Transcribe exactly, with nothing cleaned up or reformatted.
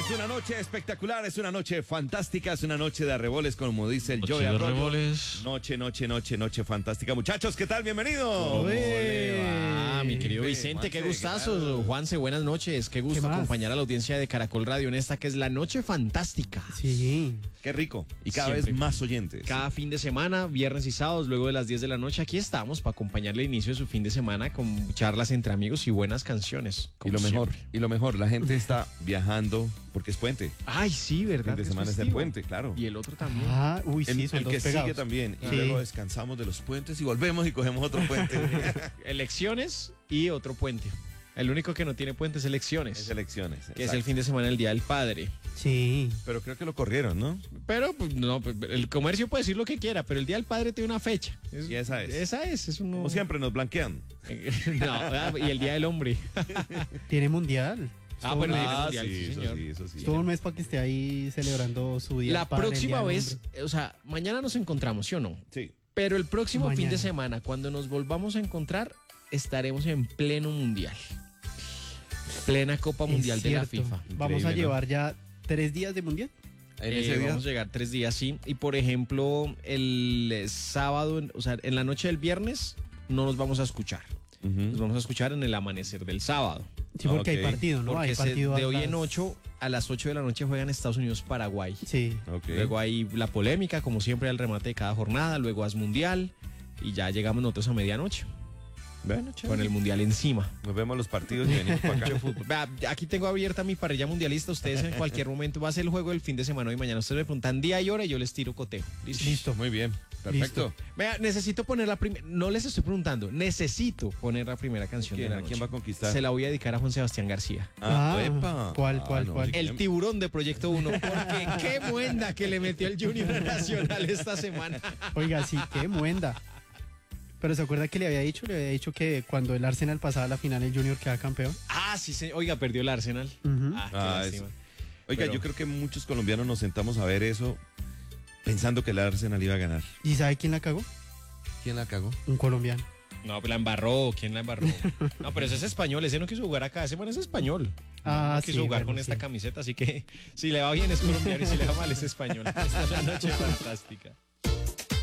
Es una noche espectacular, es una noche fantástica, es una noche de arreboles, como dice el Noche Joey de Arroyo. arreboles. Noche, noche, noche, noche fantástica. Muchachos, ¿qué tal? Bienvenidos. Ah, mi querido Ve, Vicente, qué Juanse, gustazo. ¿qué tal? Juanse, buenas noches. Qué gusto ¿Qué más? acompañar a la audiencia de Caracol Radio en esta que es la noche fantástica. Sí. Qué rico. Y cada Siempre. vez más oyentes. Cada fin de semana, viernes y sábados, luego de las diez de la noche, aquí estamos para acompañarle el inicio de su fin de semana con charlas entre amigos y buenas canciones. Y como lo mejor, siempre. y lo mejor, la gente está viajando porque es puente. Ay, sí, El ¿verdad? fin de que es semana es el festivo. puente, claro. Y el otro también. Ah, uy, sí, el son el dos que pegados. sigue también. Y Sí. luego descansamos de los puentes y volvemos y cogemos otro puente. Elecciones y otro puente. El único que no tiene puente es elecciones. Es elecciones. Que es el fin de semana del Día del Padre. Sí. Pero creo que lo corrieron, ¿no? Pero pues, no, pues, el comercio puede decir lo que quiera, pero el Día del Padre tiene una fecha. Es- Y esa es. Esa es, es uno... Como siempre nos blanquean. no, ah, y el Día del Hombre. Tiene mundial. Ah, bueno, Todo- el Ah, mundial, sí, sí, eso señor. sí, eso sí. todo un mes para que esté ahí celebrando su día. La del padre, el próxima Día del vez, hombre. o sea, mañana nos encontramos, ¿sí o no? Sí. Pero el próximo fin Mañana. de semana, cuando nos volvamos a encontrar, estaremos en pleno mundial. Plena Copa Es Mundial de la cierto. FIFA. Vamos a Increíble, ¿no? llevar ya tres días de mundial. En Eh, ese día. Vamos a llegar tres días, sí. Y por ejemplo, el eh, sábado, o sea, en la noche del viernes, no nos vamos a escuchar. Ujú. Nos vamos a escuchar en el amanecer del sábado. Sí, porque Ok. hay partido, ¿no? Porque Hay se- partido de a hoy en las- ocho, a las ocho de la noche juegan Estados Unidos-Paraguay. Sí. Ok. Luego hay la polémica, como siempre, al remate de cada jornada. Luego haz mundial. Y ya llegamos nosotros a medianoche, Bueno, chévere. con el mundial encima. Nos vemos los partidos y venimos para acá. Vea, aquí tengo abierta mi parrilla mundialista. Ustedes en cualquier momento va a ser el juego del fin de semana hoy y mañana. Ustedes me preguntan día y hora y yo les tiro cotejo. ¿Listo? Listo. Muy bien. Perfecto. Vea, necesito poner la primera. No les estoy preguntando. Necesito poner la primera canción ¿Quién, de la ¿A noche. quién va a conquistar? Se la voy a dedicar a Juan Sebastián García. Ah, Ah, epa. ¿cuál, Ah, cuál, no, cuál? sí. El tiburón de Proyecto uno. Porque qué muenda que le metió el Junior Nacional esta semana. Oiga, sí, qué muenda. Pero ¿se acuerda que le había dicho? Le había dicho que cuando el Arsenal pasaba a la final, el Junior queda campeón. Ah, sí, sí. Oiga, perdió el Arsenal. Ujú. Ah, qué Ah, lástima. eso. Oiga, Pero- yo creo que muchos colombianos nos sentamos a ver eso pensando que el Arsenal iba a ganar. ¿Y sabe quién la cagó? ¿Quién la cagó? Un colombiano. No, pues la embarró. ¿Quién la embarró? No, pero ese es español. Ese no quiso jugar acá. Ese man es español. Ah, no quiso sí, jugar bueno, con esta sí. camiseta. Así que si le va bien es colombiano y si le va mal es español. Esta es la noche fantástica.